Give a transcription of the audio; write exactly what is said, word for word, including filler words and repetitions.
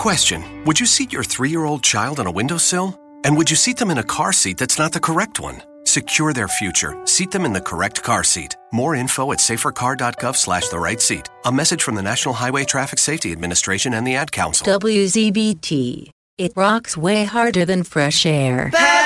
Question. Would you seat your three-year-old child on a windowsill? And would you seat them in a car seat that's not the correct one? Secure their future. Seat them in the correct car seat. More info at safercar.gov slash the right seat. A message from the National Highway Traffic Safety Administration and the Ad Council. W Z B T. It rocks way harder than fresh air.